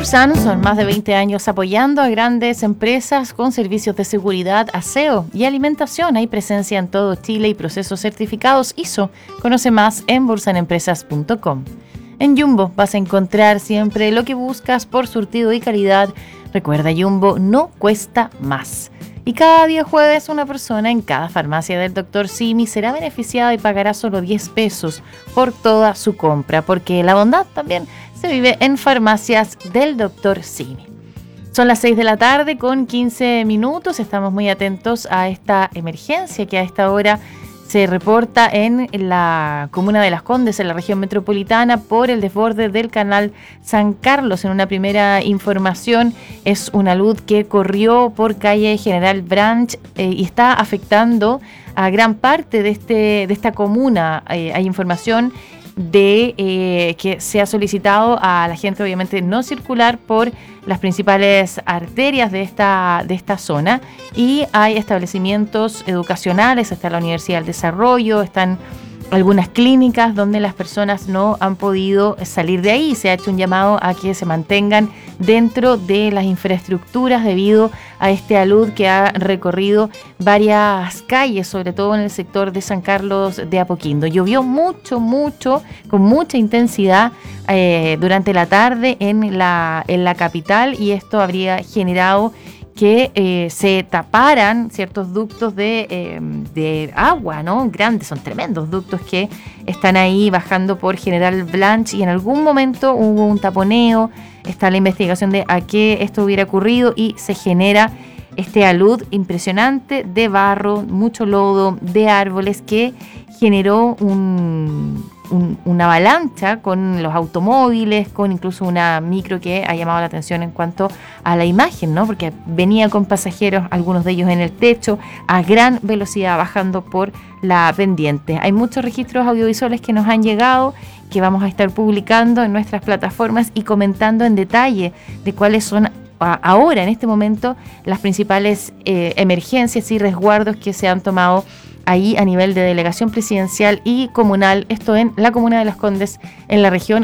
Bursan son más de 20 años apoyando a grandes empresas con servicios de seguridad, aseo y alimentación. Hay presencia en todo Chile y procesos certificados ISO. Conoce más en bursanempresas.com. En Jumbo vas a encontrar siempre lo que buscas por surtido y calidad. Recuerda, Jumbo no cuesta más. Y cada día jueves una persona en cada farmacia del Dr. Simi será beneficiada y pagará solo 10 pesos por toda su compra, porque la bondad también se vive en farmacias del Dr. Simi. Son las 6 de la tarde con 15 minutos. Estamos muy atentos a esta emergencia que a esta hora se reporta en la comuna de Las Condes, en la región metropolitana, por el desborde del canal San Carlos. En una primera información, es una luz que corrió por calle General Branch y está afectando a gran parte de esta comuna. Hay información de que se ha solicitado a la gente obviamente no circular por las principales arterias de esta zona, y hay establecimientos educacionales, está la Universidad del Desarrollo, están algunas clínicas donde las personas no han podido salir de ahí. Se ha hecho un llamado a que se mantengan dentro de las infraestructuras debido a este alud que ha recorrido varias calles, sobre todo en el sector de San Carlos de Apoquindo. Llovió mucho, con mucha intensidad durante la tarde en la capital, y esto habría generado que se taparan ciertos ductos de agua, ¿no? Grandes, son tremendos ductos que están ahí bajando por General Blanche, y en algún momento hubo un taponeo. Está la investigación de a qué esto hubiera ocurrido, y se genera este alud impresionante de barro, mucho lodo, de árboles, que generó una avalancha con los automóviles, con incluso una micro que ha llamado la atención en cuanto a la imagen, ¿no? Porque venía con pasajeros, algunos de ellos en el techo, a gran velocidad bajando por la pendiente. Hay muchos registros audiovisuales que nos han llegado, que vamos a estar publicando en nuestras plataformas y comentando en detalle de cuáles son ahora, en este momento, las principales emergencias y resguardos que se han tomado ahí a nivel de delegación presidencial y comunal, esto en la comuna de Las Condes, en la región